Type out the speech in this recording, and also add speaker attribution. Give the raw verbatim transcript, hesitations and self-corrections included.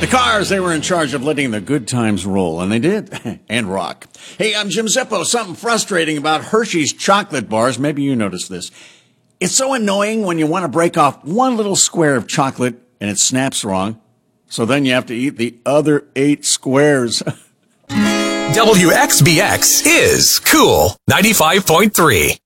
Speaker 1: The Cars, they were in charge of letting the good times roll, and they did, and rock. Hey, I'm Jim Zippo. Something frustrating about Hershey's chocolate bars. Maybe you noticed this. It's so annoying when you want to break off one little square of chocolate and it snaps wrong. So then you have to eat the other eight squares.
Speaker 2: W X B X is Cool ninety-five point three.